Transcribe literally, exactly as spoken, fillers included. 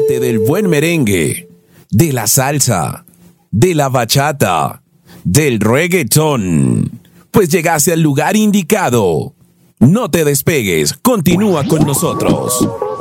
amante del buen merengue, de la salsa, de la bachata, del reggaetón, pues llegaste al lugar indicado. No te despegues, continúa con nosotros.